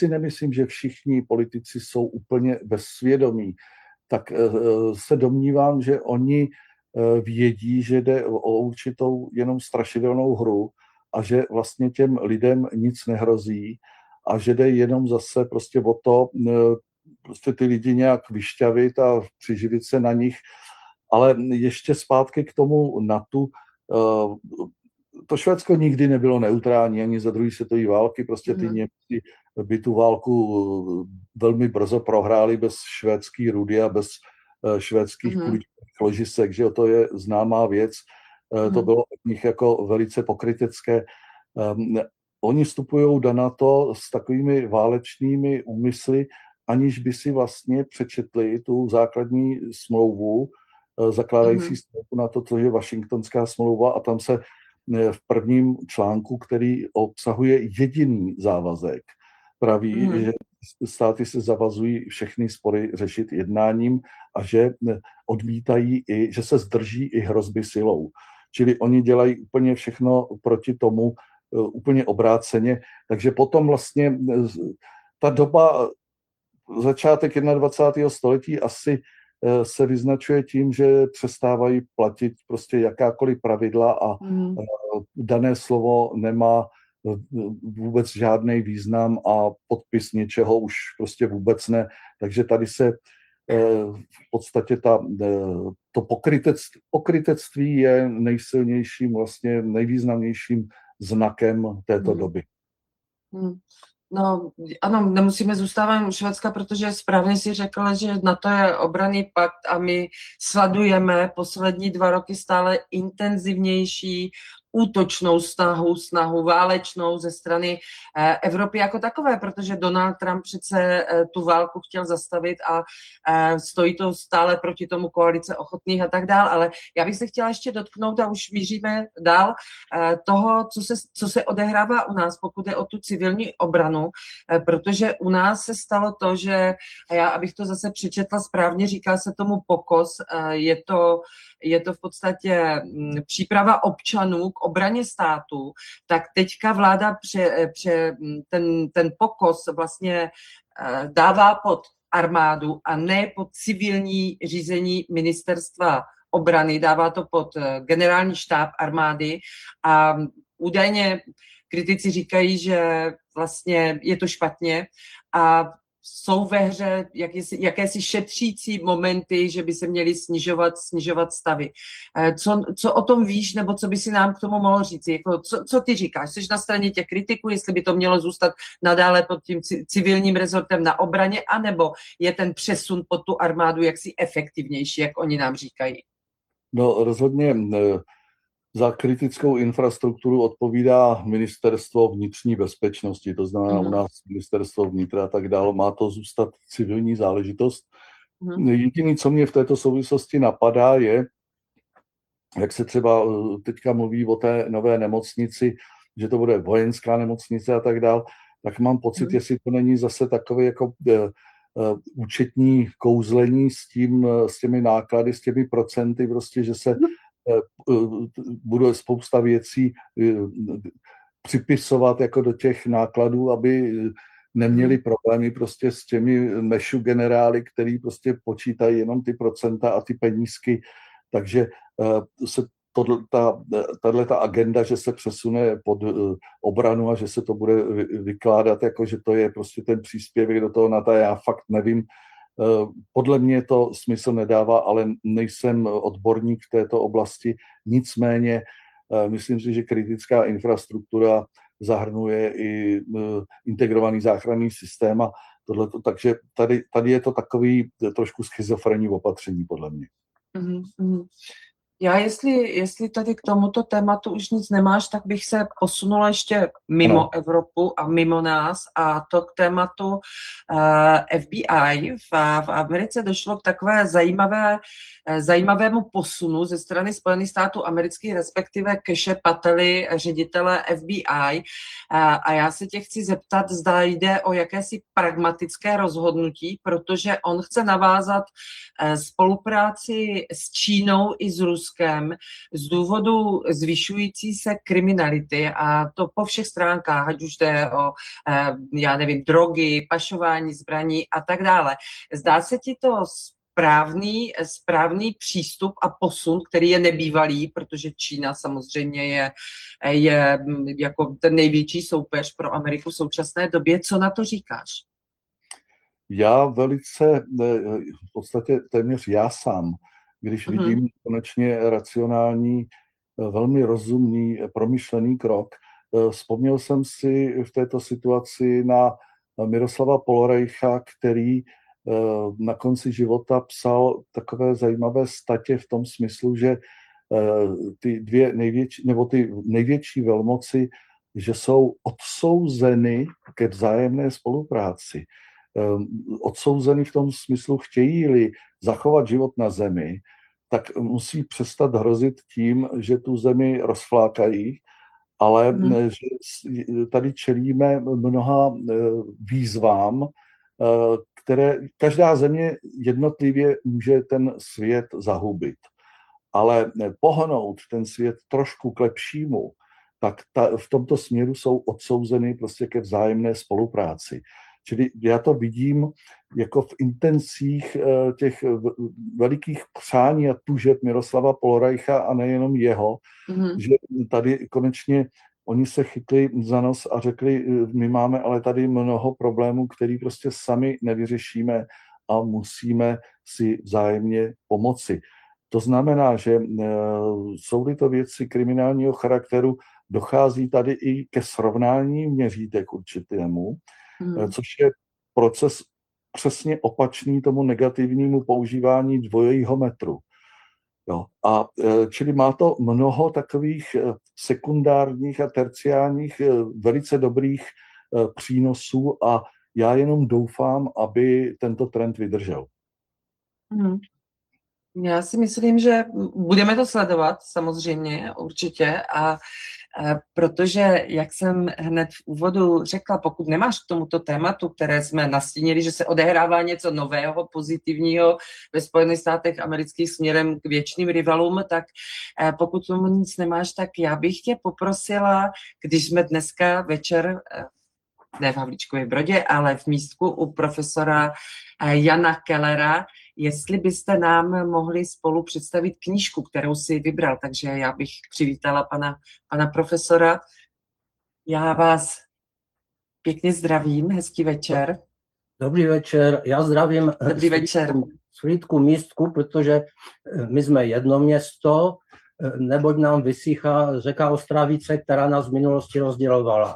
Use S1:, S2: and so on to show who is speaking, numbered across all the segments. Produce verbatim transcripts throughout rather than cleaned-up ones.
S1: si nemyslím, že všichni politici jsou úplně bezsvědomí, tak se domnívám, že oni vědí, že jde o určitou jenom strašidelnou hru a že vlastně těm lidem nic nehrozí a že jde jenom zase prostě o to, prostě ty lidi nějak vyšťavit a přiživit se na nich. Ale ještě zpátky k tomu NATO. To Švédsko nikdy nebylo neutrální ani za druhé světové války. Prostě ty Němci by tu válku velmi brzo prohráli bez švédský rudy a bez švédských mm. kuličních ložisek, že to je známá věc. Mm. To bylo od nich jako velice pokrytecké. Um, oni vstupují do NATO s takovými válečnými úmysly, aniž by si vlastně přečetli tu základní smlouvu, zakládající mm. na to, co je Washingtonská smlouva, a tam se v prvním článku, který obsahuje jediný závazek, praví, mm. že státy se zavazují všechny spory řešit jednáním a že odmítají i, že se zdrží i hrozby silou. Čili oni dělají úplně všechno proti tomu, úplně obráceně. Takže potom vlastně ta doba, začátek dvacátého prvního století asi se vyznačuje tím, že přestávají platit prostě jakákoliv pravidla a mm. dané slovo nemá vůbec žádný význam a podpis něčeho už prostě vůbec ne. Takže tady se v podstatě ta, to pokrytectví, pokrytectví je nejsilnějším, vlastně nejvýznamnějším znakem této mm. doby.
S2: Mm. No, ano, nemusíme zůstávat u Švédska, protože správně si řekla, že NATO je obranný pakt a my sledujeme poslední dva roky stále intenzivnější útočnou snahu, snahu válečnou ze strany eh, Evropy jako takové, protože Donald Trump přece eh, tu válku chtěl zastavit a eh, stojí to stále proti tomu koalice ochotných a tak dál, ale já bych se chtěla ještě dotknout a už míříme dál eh, toho, co se, co se odehrává u nás, pokud je o tu civilní obranu, eh, protože u nás se stalo to, že, a já, abych to zase přečetla správně, říká se tomu POKOS, eh, je to je to v podstatě příprava občanů k obraně státu, tak teďka vláda pře, pře, ten, ten POKOS vlastně dává pod armádu a ne pod civilní řízení ministerstva obrany, dává to pod generální štáb armády a údajně kritici říkají, že vlastně je to špatně a jsou ve hře jakési, jakési šetřící momenty, že by se měly snižovat, snižovat stavy. Co, co o tom víš, nebo co by si nám k tomu mohl říct? Jako, co, co ty říkáš? Jsi na straně těch kritiků, jestli by to mělo zůstat nadále pod tím civilním rezortem na obraně, anebo je ten přesun pod tu armádu jaksi efektivnější, jak oni nám říkají?
S1: No rozhodně za kritickou infrastrukturu odpovídá ministerstvo vnitřní bezpečnosti, to znamená mm. u nás ministerstvo vnitra a tak dále. Má to zůstat civilní záležitost. Mm. Jediné, co mě v této souvislosti napadá, je, jak se třeba teďka mluví o té nové nemocnici, že to bude vojenská nemocnice a tak dále, tak mám pocit, mm. jestli to není zase takové jako uh, uh, účetní kouzlení s tím, uh, s těmi náklady, s těmi procenty, prostě, že se mm. bude spousta věcí připisovat jako do těch nákladů, aby neměli problémy prostě s těmi mešu generály, který prostě počítají jenom ty procenta a ty penízky. Takže se tato agenda, že se přesune pod obranu a že se to bude vykládat jako, že to je prostě ten příspěvek do toho NATO, já fakt nevím. Podle mě to smysl nedává, ale nejsem odborník v této oblasti. Nicméně myslím si, že kritická infrastruktura zahrnuje i integrovaný záchranný systém a tohleto, takže tady, tady je to takový trošku schizofrenní opatření podle mě.
S2: Mm-hmm. Já jestli, jestli tady k tomuto tématu už nic nemáš, tak bych se posunula ještě mimo no. Evropu a mimo nás a to k tématu uh, F B I. V, v Americe došlo k takové zajímavé, zajímavému posunu ze strany Spojených států amerických, respektive Cashe Pately, ředitele F B I. Uh, a já se tě chci zeptat, zda jde o jakési pragmatické rozhodnutí, protože on chce navázat uh, spolupráci s Čínou i s Ruskem Ruskem z důvodu zvyšující se kriminality a to po všech stránkách, ať už jde o, já nevím, drogy, pašování zbraní a tak dále. Zdá se ti to správný, správný přístup a posun, který je nebývalý, protože Čína samozřejmě je, je jako ten největší soupeř pro Ameriku v současné době. Co na to říkáš?
S1: Já velice, v podstatě téměř já sám, když mm-hmm. vidím konečně racionální, velmi rozumný, promyšlený krok, vzpomněl jsem si v této situaci na Miroslava Poloreicha, který na konci života psal takové zajímavé statě v tom smyslu, že ty dvě největší, nebo ty největší velmoci, že jsou odsouzeny ke vzájemné spolupráci. Odsouzeny v tom smyslu, chtějí-li zachovat život na zemi, tak musí přestat hrozit tím, že tu zemi rozflákají, ale hmm. že tady čelíme mnoha výzvám, které každá země jednotlivě může ten svět zahubit. Ale pohnout ten svět trošku k lepšímu, tak ta, v tomto směru jsou odsouzeny prostě ke vzájemné spolupráci. Čili já to vidím jako v intencích těch velikých přání a tužeb Miroslava Poloreicha a nejenom jeho, mm-hmm. že tady konečně oni se chytli za nos a řekli, my máme ale tady mnoho problémů, které prostě sami nevyřešíme a musíme si vzájemně pomoci. To znamená, že jsou-li to věci kriminálního charakteru, dochází tady i ke srovnání měřítek určitému, hmm. což je proces přesně opačný tomu negativnímu používání dvojího metru. Jo. A čili má to mnoho takových sekundárních a terciálních velice dobrých přínosů a já jenom doufám, aby tento trend vydržel.
S2: Hmm. Já si myslím, že budeme to sledovat samozřejmě, určitě, a, a protože, jak jsem hned v úvodu řekla, pokud nemáš k tomuto tématu, které jsme nastínili, že se odehrává něco nového, pozitivního ve Spojených státech amerických směrem k věčným rivalům, tak pokud tomu nic nemáš, tak já bych tě poprosila, když jsme dneska večer, ne v Havlíčkově Brodě, ale v Místku u profesora Jana Kellera, jestli byste nám mohli spolu představit knížku, kterou si vybral. Takže já bych přivítala pana, pana profesora. Já vás pěkně zdravím, hezký večer.
S3: Dobrý večer, já zdravím
S2: Dobrý večer.
S3: Svítku Místku, protože my jsme jedno město, neboť nám vysychá řeka Ostravice, která nás v minulosti rozdělovala.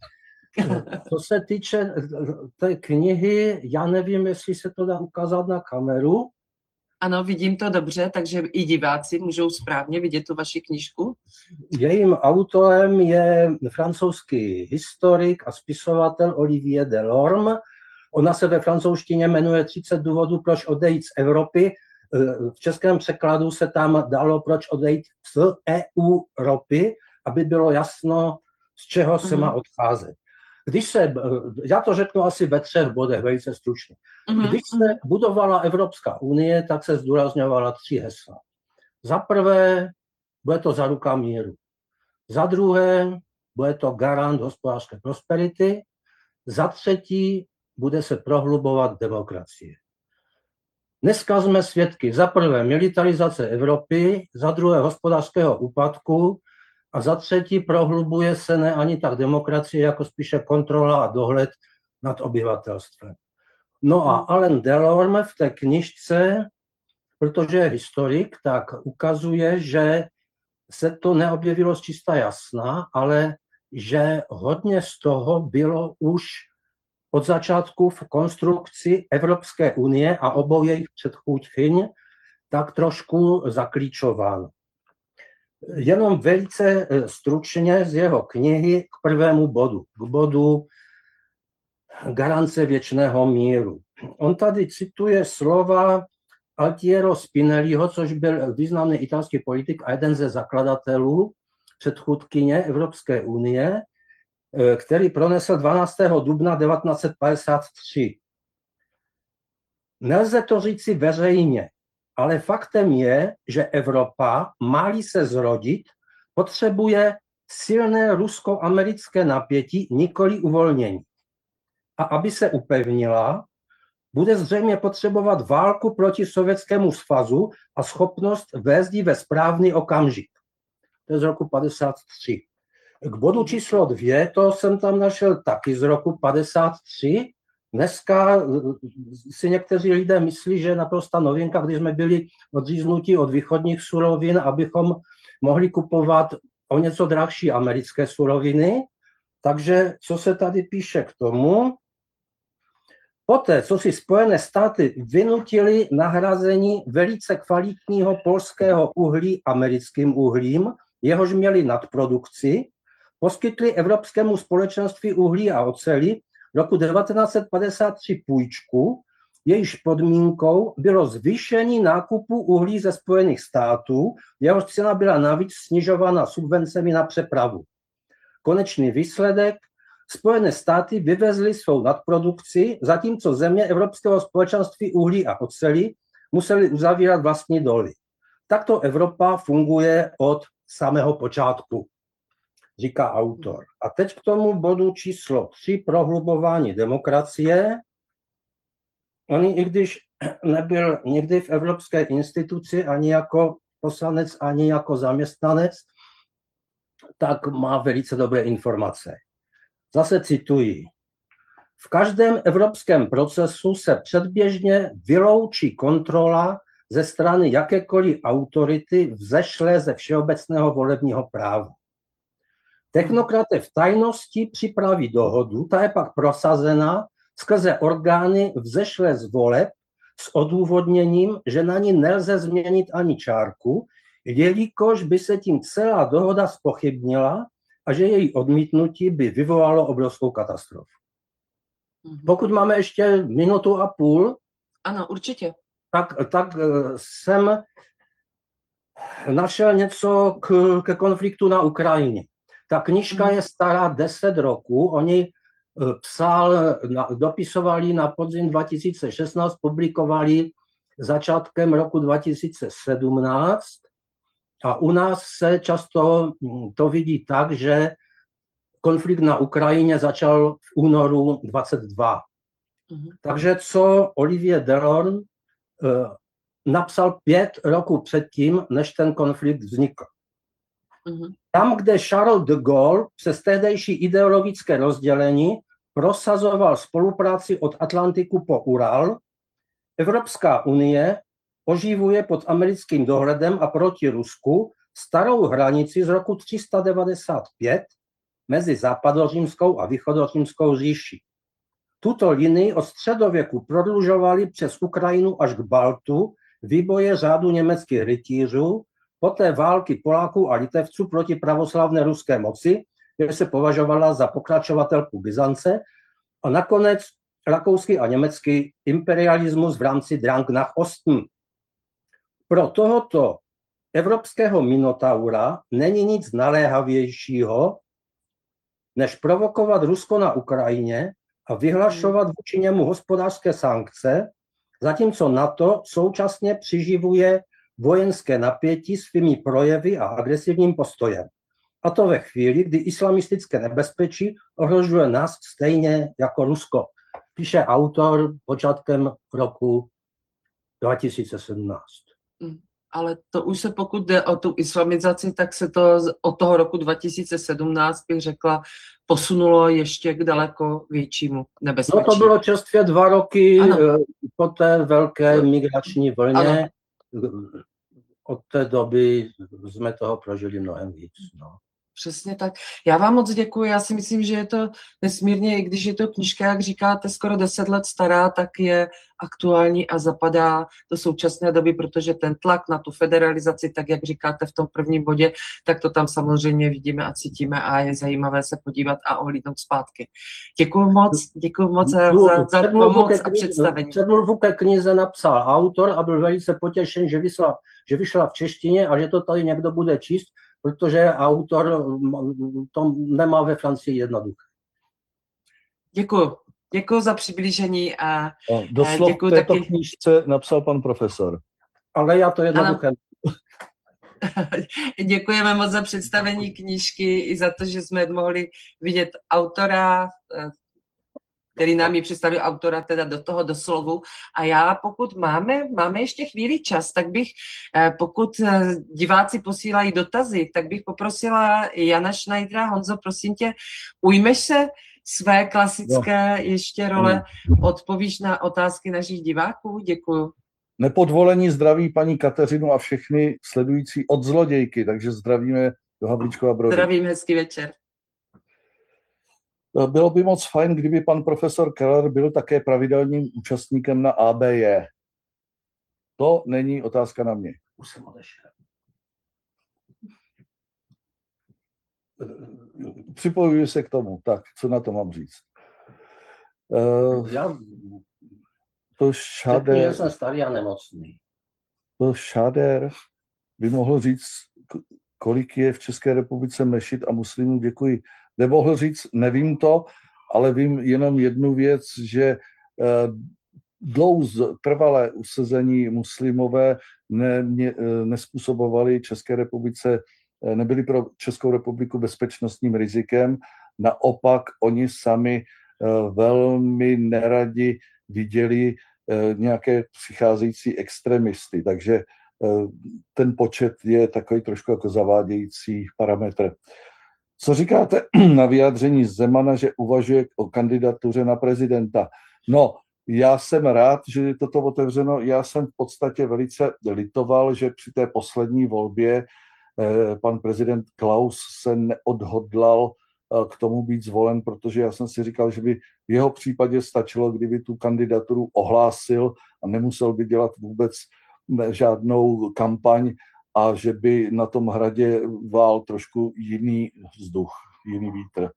S3: Co se týče té knihy, já nevím, jestli se to dá ukázat na kameru.
S2: Ano, vidím to dobře, takže i diváci můžou správně vidět tu vaši knížku.
S3: Jejím autorem je francouzský historik a spisovatel Olivier Delorme. Ona se ve francouzštině jmenuje třicet důvodů, proč odejít z Evropy. V českém překladu se tam dalo, proč odejít z E U Ropy, aby bylo jasno, z čeho se má odcházet. Když se, já to řeknu asi ve třech bodech, velice stručně. Když se budovala Evropská unie, tak se zdůrazňovala tři hesla. Za prvé, bude to záruka míru. Za druhé, bude to garant hospodářské prosperity. Za třetí, bude se prohlubovat demokracie. Dneska jsme svědky za prvé militarizace Evropy, za druhé hospodářského úpadku, a za třetí prohlubuje se ne ani tak demokracie, jako spíše kontrola a dohled nad obyvatelstvem. No a Alain Delorme v té knižce, protože je historik, tak ukazuje, že se to neobjevilo z čista jasna, ale že hodně z toho bylo už od začátku v konstrukci Evropské unie a obou jejich předchůdkyň tak trošku zaklíčováno. Jenom velice stručně z jeho knihy k prvému bodu, k bodu garance věčného míru. On tady cituje slova Altiero Spinelliho, což byl významný italský politik a jeden ze zakladatelů předchůdkyně Evropské unie, který pronesl dvanáctého dubna devatenáct set padesát tři. Nelze to říci veřejně, ale faktem je, že Evropa, má-li se zrodit, potřebuje silné rusko-americké napětí, nikoli uvolnění. A aby se upevnila, bude zřejmě potřebovat válku proti Sovětskému svazu a schopnost vést ji ve správný okamžik. To je z roku padesát tři. K bodu číslo dvě, to jsem tam našel taky z roku padesát tři. Dneska si někteří lidé myslí, že je naprosto novinka, když jsme byli odříznutí od východních surovin, abychom mohli kupovat o něco drahší americké suroviny. Takže co se tady píše k tomu? Poté, co si Spojené státy vynutili nahrazení velice kvalitního polského uhlí americkým uhlím, jehož měli nadprodukci, poskytli Evropskému společenství uhlí a oceli roku devatenáct set padesát tři půjčku, jejíž podmínkou bylo zvýšení nákupu uhlí ze Spojených států, jehož cena byla navíc snižována subvencemi na přepravu. Konečný výsledek: Spojené státy vyvezly svou nadprodukci, zatímco země Evropského společenství uhlí a oceli museli uzavírat vlastní doly. Takto Evropa funguje od samého počátku, říká autor. A teď k tomu bodu číslo tři, prohlubování demokracie. On, i když nebyl nikdy v evropské instituci ani jako poslanec, ani jako zaměstnanec, tak má velice dobré informace. Zase cituji. V každém evropském procesu se předběžně vyloučí kontrola ze strany jakékoliv autority vzešlé ze všeobecného volebního práva. Technokraté v tajnosti připraví dohodu, ta je pak prosazena skrze orgány vzešlé z voleb s odůvodněním, že na ní nelze změnit ani čárku, jelikož by se tím celá dohoda zpochybnila a že její odmítnutí by vyvolalo obrovskou katastrofu. Pokud máme ještě minutu a půl,
S2: ano, určitě.
S3: tak, tak jsem našel něco k, ke konfliktu na Ukrajině. Ta knižka je stará deset roků, oni psal, dopisovali na podzim dva tisíce šestnáct, publikovali začátkem roku dva tisíce sedmnáct a u nás se často to vidí tak, že konflikt na Ukrajině začal v únoru dvacet dva. Mm-hmm. Takže co Olivier Delorme uh, napsal pět roků předtím, než ten konflikt vznikl. Mm-hmm. Tam, kde Charles de Gaulle přes tehdejší ideologické rozdělení prosazoval spolupráci od Atlantiku po Ural, Evropská unie oživuje pod americkým dohledem a proti Rusku starou hranici z roku tři sta devadesát pět mezi západořímskou a východořímskou říší. Tuto linii od středověku prodlužovali přes Ukrajinu až k Baltu výboje řádu německých rytířů, poté války Poláků a Litevců proti pravoslavné ruské moci, která se považovala za pokračovatelku Byzance, a nakonec rakouský a německý imperialismus v rámci Drang nach Osten. Pro tohoto evropského minotaura není nic naléhavějšího, než provokovat Rusko na Ukrajině a vyhlašovat vůči němu hospodářské sankce, zatímco NATO současně přiživuje vojenské napětí svými projevy a agresivním postojem. A to ve chvíli, kdy islamistické nebezpečí ohrožuje nás stejně jako Rusko. Píše autor počátkem roku dva tisíce sedmnáct.
S2: Ale to už se, pokud jde o tu islamizaci, tak se to od toho roku dva tisíce sedmnáct, bych řekla, posunulo ještě k daleko většímu nebezpečí.
S3: No to bylo čerstvě dva roky ano. Po té velké migrační vlně. Ano. Od té doby jsme toho prožili mnohem víc. No.
S2: Přesně tak. Já vám moc děkuji. Já si myslím, že je to nesmírně, i když je to knížka, jak říkáte, skoro deset let stará, tak je aktuální a zapadá do současné doby, protože ten tlak na tu federalizaci, tak jak říkáte v tom prvním bodě, tak to tam samozřejmě vidíme a cítíme a je zajímavé se podívat a ohlídnout zpátky. Děkuji moc, děkuji moc za, za, za pomoc a představení.
S3: Předmluvu ke knize napsal autor a byl velice potěšen, že vyšla, že vyšla v češtině a že to tady někdo bude číst, protože autor to nemá ve Francii jednoduché.
S2: Děkuji. Děkuji za přiblížení a
S1: doslov
S2: děkuji
S1: této
S2: taky.
S1: knížce napsal pan profesor.
S3: Ale já to jednoduché.
S2: Děkujeme moc za představení knížky i za to, že jsme mohli vidět autora, který nám ji představil, autora teda do toho doslovu. A já, pokud máme, máme ještě chvíli čas, tak bych, pokud diváci posílají dotazy, tak bych poprosila Jana Schneidera. Honzo, prosím tě, ujmeš se své klasické no. ještě role, odpovíš na otázky našich diváků? Děkuju.
S1: Nepodvolení zdraví paní Kateřinu a všechny sledující od zlodějky, takže zdravíme do Havlíčkova Brody.
S2: Zdravím, hezký večer.
S1: Bylo by moc fajn, kdyby pan profesor Keller byl také pravidelným účastníkem na A B J. To není otázka na mě.
S3: Už jsem odešel.
S1: Připojuji se k tomu. Tak, co na to mám říct? Uh,
S3: Já
S1: to Šader,
S3: já jsem starý a nemocný.
S1: To Šader by mohl říct, kolik je v České republice mešit a muslimů. Děkuji. Nemohl říct, nevím to, ale vím jenom jednu věc, že dlouze trvalé usazení muslimové ne, ne, nespůsobovali České republice, nebyli pro Českou republiku bezpečnostním rizikem. Naopak oni sami velmi neradi viděli nějaké přicházející extremisty. Takže ten počet je takový trošku jako zavádějící parametr. Co říkáte na vyjádření Zemana, že uvažuje o kandidatuře na prezidenta? No, já jsem rád, že je toto otevřeno. Já jsem v podstatě velice litoval, že při té poslední volbě eh, pan prezident Klaus se neodhodlal eh, k tomu být zvolen, protože já jsem si říkal, že by v jeho případě stačilo, kdyby tu kandidaturu ohlásil a nemusel by dělat vůbec žádnou kampaň, a že by na tom hradě vál trošku jiný vzduch, jiný vítr.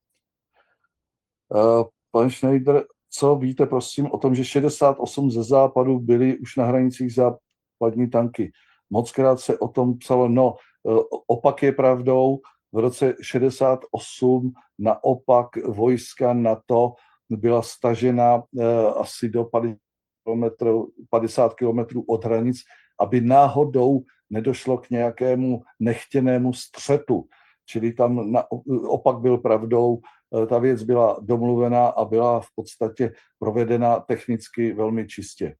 S1: Pan Schneider, co víte, prosím, o tom, že šedesát osm ze západu byly už na hranicích západní tanky? Mockrát se o tom psalo, no, opak je pravdou, v roce šedesát osm naopak vojska NATO byla stažena asi do padesát kilometrů od hranic, aby náhodou nedošlo k nějakému nechtěnému střetu. Čili tam na, opak byl pravdou, ta věc byla domluvená a byla v podstatě provedena technicky velmi čistě.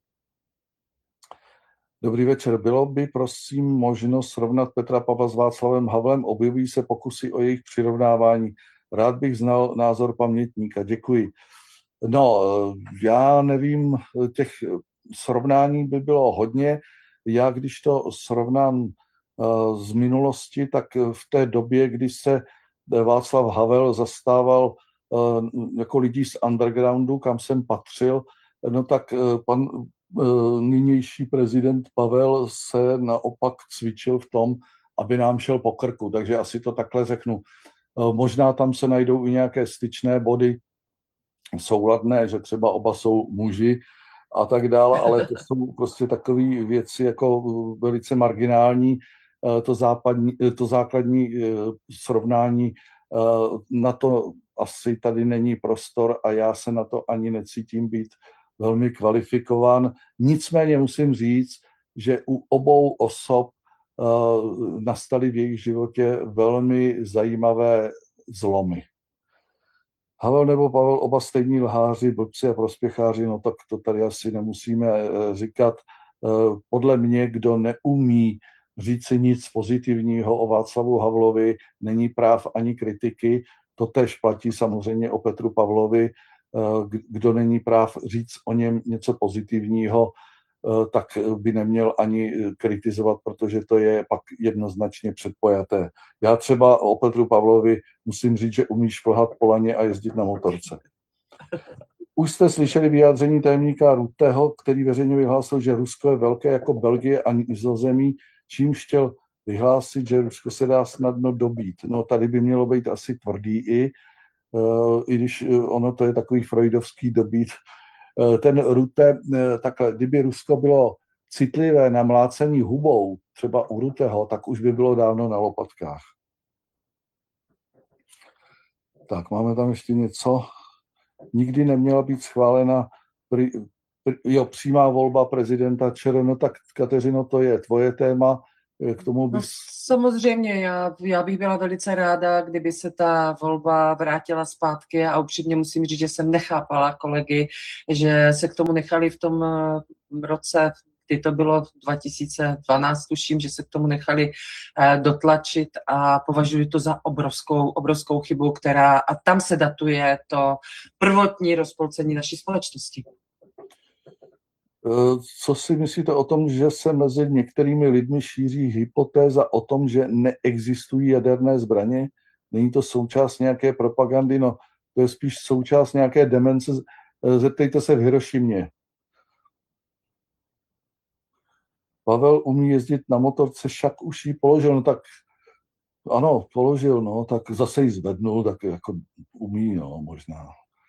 S1: Dobrý večer. Bylo by, prosím, možno srovnat Petra Pavla s Václavem Havlem? Objevují se pokusy o jejich přirovnávání. Rád bych znal názor pamětníka. Děkuji. No, já nevím, těch srovnání by bylo hodně. Já, když to srovnám uh, z minulosti, tak v té době, kdy se Václav Havel zastával uh, jako lidí z undergroundu, kam jsem patřil, no tak uh, pan uh, nynější prezident Pavel se naopak cvičil v tom, aby nám šel po krku. Takže asi to takhle řeknu. Uh, možná tam se najdou i nějaké styčné body souladné, že třeba oba jsou muži, a tak dále, ale to jsou prostě takové věci jako velice marginální. To, západní, to základní srovnání, na to asi tady není prostor a já se na to ani necítím být velmi kvalifikován. Nicméně musím říct, že u obou osob nastaly v jejich životě velmi zajímavé zlomy. Havel nebo Pavel, oba stejní lháři, blbci a prospěcháři, no tak to tady asi nemusíme říkat. Podle mě, kdo neumí říci nic pozitivního o Václavu Havlovi, není práv ani kritiky. To též platí samozřejmě o Petru Pavlovi. Kdo není práv říct o něm něco pozitivního, tak by neměl ani kritizovat, protože to je pak jednoznačně předpojaté. Já třeba o Petru Pavlovi musím říct, že umí šplhat po laně a jezdit na motorce. Už jste slyšeli vyjádření tajemníka Rutteho, který veřejně vyhlásil, že Rusko je velké jako Belgie a Nizozemí, čímž chtěl vyhlásit, že Rusko se dá snadno dobít. No tady by mělo být asi tvrdý i, i když ono to je takový freudovský dobít. Ten Rutte, takhle, kdyby Rusko bylo citlivé na mlácení hubou, třeba u Rutteho, tak už by bylo dávno na lopatkách. Tak, máme tam ještě něco. Nikdy neměla být schválena Jo, přímá volba prezidenta ČR, no tak Kateřino, to je tvoje téma, k tomu
S2: No,
S1: bys...
S2: samozřejmě, já, já bych byla velice ráda, kdyby se ta volba vrátila zpátky a upřímně musím říct, že jsem nechápala kolegy, že se k tomu nechali v tom eh, roce, kdy to bylo dva tisíce dvanáct, tuším, že se k tomu nechali eh, dotlačit a považuji to za obrovskou, obrovskou chybu, která, a tam se datuje to prvotní rozpolcení naší společnosti.
S1: Co si myslíte o tom, že se mezi některými lidmi šíří hypotéza o tom, že neexistují jaderné zbraně? Není to součást nějaké propagandy? No, to je spíš součást nějaké demence. Zeptejte se v Hirošimě. Pavel umí jezdit na motorce, však už ji položil. No tak ano, položil, no, tak zase ji zvednul, tak jako umí, no, možná.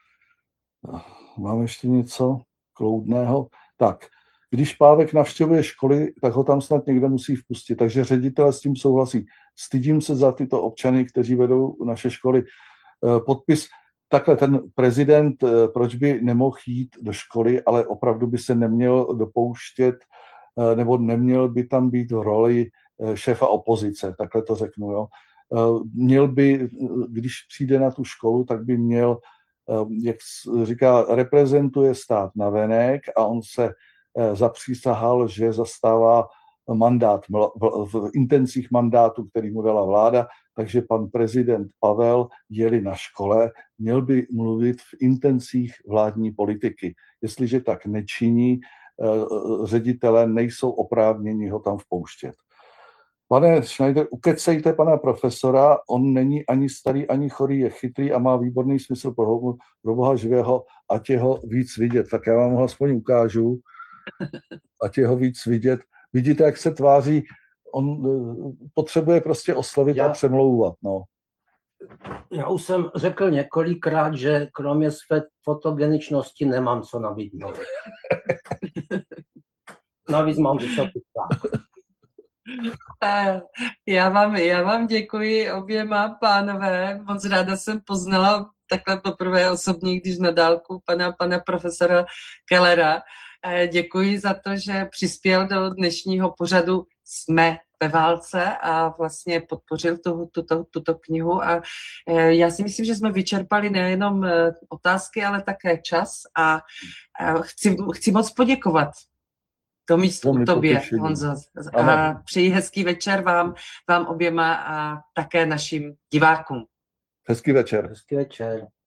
S1: Mám ještě něco kloudného? Tak, když Pávek navštěvuje školy, tak ho tam snad někde musí vpustit. Takže ředitelé s tím souhlasí. Stydím se za tyto občany, kteří vedou naše školy. Podpis, takhle ten prezident, proč by nemohl jít do školy, ale opravdu by se neměl dopouštět, nebo neměl by tam být v roli šéfa opozice, takhle to řeknu. Jo. Měl by, když přijde na tu školu, tak by měl, jak říká, reprezentuje stát navenek a on se zapřísahal, že zastává mandát v intencích mandátu, který mu dala vláda, takže pan prezident Pavel, je-li na škole, měl by mluvit v intencích vládní politiky. Jestliže tak nečiní, ředitelé nejsou oprávněni ho tam vpouštět. Pane Schneider, ukecejte pana profesora, on není ani starý, ani chorý, je chytrý a má výborný smysl pro, pro Boha živého, ať je ho víc vidět. Tak já vám ho aspoň ukážu, ať je ho víc vidět. Vidíte, jak se tváří, on potřebuje prostě oslovit já, a přemlouvat. No.
S3: Já už jsem řekl několikrát, že kromě své fotogeničnosti nemám co nabídnout. Navíc mám vysoký tlak.
S2: Já vám, já vám děkuji oběma pánové, moc ráda jsem poznala takhle poprvé osobně, když na dálku pana, pana profesora Kellera. Děkuji za to, že přispěl do dnešního pořadu Jsme ve válce a vlastně podpořil tu, tuto, tuto knihu. A já si myslím, že jsme vyčerpali nejenom otázky, ale také čas a chci, chci moc poděkovat to místo u tobě, Honzo. A přeji hezký večer vám, vám oběma a také našim divákům.
S1: Hezký večer.
S3: Hezký večer.